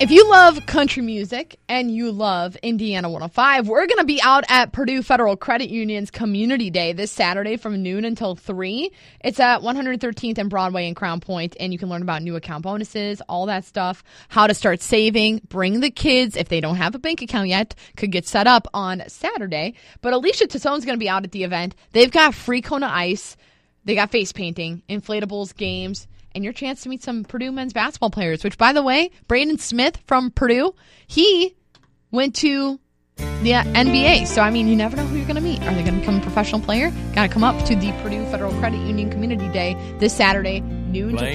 If you love country music and you love Indiana 105, we're going to be out at Purdue Federal Credit Union's Community Day this Saturday from noon until 3. It's at 113th and Broadway in Crown Point, and you can learn about new account bonuses, all that stuff, how to start saving, bring the kids, if they don't have a bank account yet, could get set up on Saturday. But Alicia Tassone's going to be out at the event. They've got free Kona Ice. They got face painting, inflatables, games, and your chance to meet some Purdue men's basketball players, which, by the way, Braden Smith from Purdue, he went to the NBA. So, I mean, you never know who you're going to meet. Are they going to become a professional player? Got to come up to the Purdue Federal Credit Union Community Day this Saturday, noon to